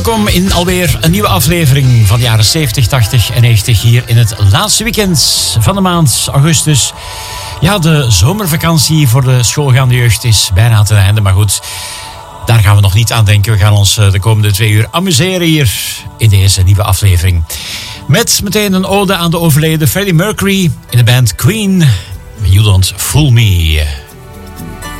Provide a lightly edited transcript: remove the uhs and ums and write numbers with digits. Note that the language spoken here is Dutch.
Welkom in alweer een nieuwe aflevering van de jaren 70, 80 en 90 hier in het laatste weekend van de maand augustus. Ja, de zomervakantie voor de schoolgaande jeugd is bijna ten einde, maar goed, daar gaan we nog niet aan denken. We gaan ons de komende 2 uur amuseren hier in deze nieuwe aflevering. Met meteen een ode aan de overleden Freddie Mercury in de band Queen. You Don't Fool Me.